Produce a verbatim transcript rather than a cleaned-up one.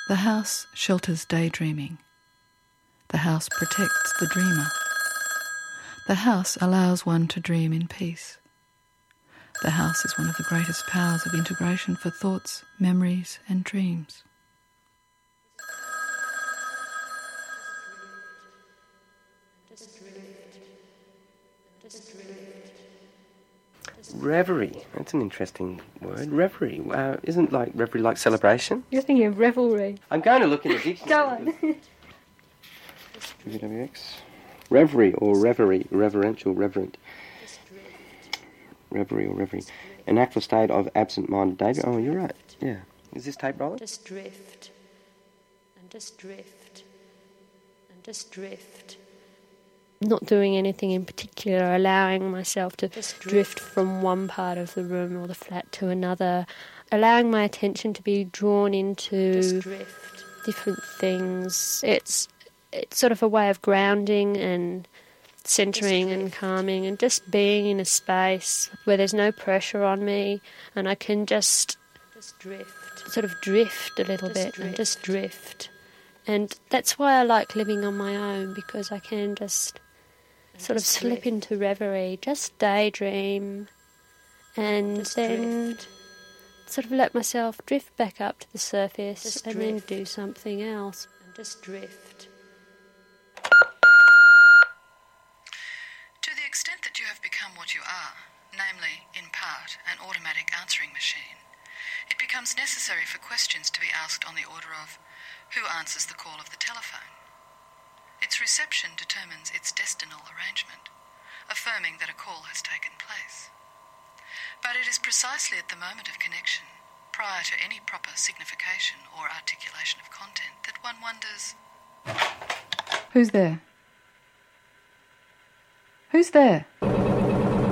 The house shelters daydreaming. The house protects the dreamer. The house allows one to dream in peace. The house is one of the greatest powers of integration for thoughts, memories and dreams. Reverie. That's an interesting word. Reverie. Uh, isn't like reverie like celebration? You're thinking of revelry. I'm going to look in the dictionary. Go on. W W X. Reverie or reverie. Reverential, reverent. Reverie or reverie. An actual state of absent-minded daydream. Oh, you're right. Yeah. Is this tape rolling? Just drift. And just drift. And just drift. Not doing anything in particular, allowing myself to just drift from one part of the room or the flat to another, allowing my attention to be drawn into different things. It's it's sort of a way of grounding and centering and calming and just being in a space where there's no pressure on me and I can just, just drift. sort of drift a little just bit drift. and just drift. And that's why I like living on my own, because I can just sort of slip into reverie, just daydream, and just then drift. sort of let myself drift back up to the surface just and drift. then do something else. And just drift. To the extent that you have become what you are, namely, in part, an automatic answering machine, it becomes necessary for questions to be asked on the order of, who answers the call of the telephone? Its reception determines its destinal arrangement, affirming that a call has taken place. But it is precisely at the moment of connection, prior to any proper signification or articulation of content, that one wonders... Who's there? Who's there?